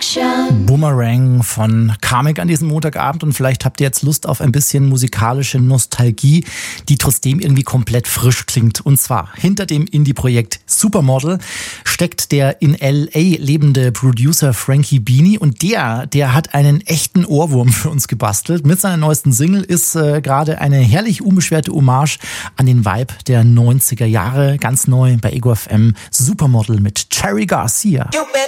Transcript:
Boomerang von Kamek an diesem Montagabend, und vielleicht habt ihr jetzt Lust auf ein bisschen musikalische Nostalgie, die trotzdem irgendwie komplett frisch klingt. Und zwar hinter dem Indie-Projekt Supermodel steckt der in L.A. lebende Producer Frankie Beanie, und der hat einen echten Ohrwurm für uns gebastelt. Mit seiner neuesten Single ist gerade eine herrlich unbeschwerte Hommage an den Vibe der 90er Jahre. Ganz neu bei Ego FM, Supermodel mit Cherry Garcia.